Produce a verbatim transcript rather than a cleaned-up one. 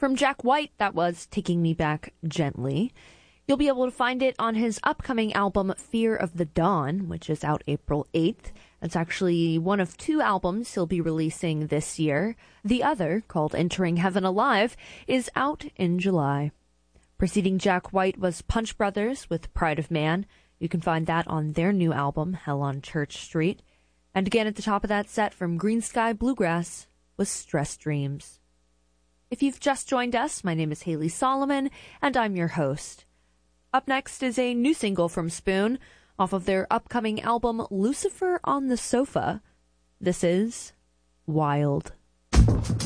From Jack White, that was Taking Me Back Gently. You'll be able to find it on his upcoming album, Fear of the Dawn, which is out April eighth. It's actually one of two albums he'll be releasing this year. The other, called Entering Heaven Alive, is out in July. Preceding Jack White was Punch Brothers with Pride of Man. You can find that on their new album, Hell on Church Street. And again at the top of that set from Green Sky Bluegrass was Stress Dreams. If you've just joined us, my name is Haley Solomon, and I'm your host. Up next is a new single from Spoon off of their upcoming album, Lucifer on the Sofa. This is Wild.